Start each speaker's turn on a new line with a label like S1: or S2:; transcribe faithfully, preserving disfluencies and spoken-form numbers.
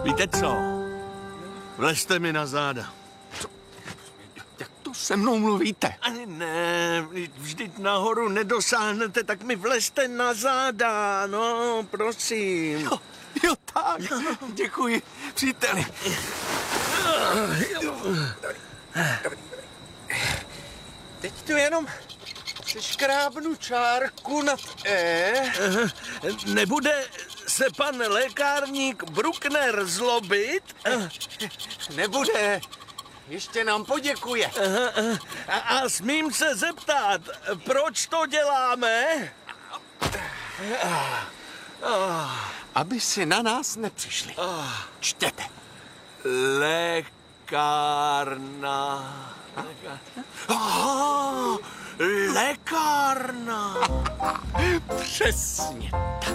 S1: Víte co? Vlezte mi na záda.
S2: Jak to se mnou mluvíte?
S1: Ani ne, vždyť nahoru nedosáhnete, tak mi vlezte na záda, no, prosím.
S2: Jo, jo tak, děkuji, příteli. Teď tu jenom škrábnu čárku nad E.
S1: Nebude se pan lékárník Bruckner zlobit?
S2: Nebude, ještě nám poděkuje.
S1: A, a smím se zeptat, proč to děláme?
S2: Aby si na nás nepřišli. Čtěte.
S1: Lékárna. Aha, lékárna.
S2: Přesně.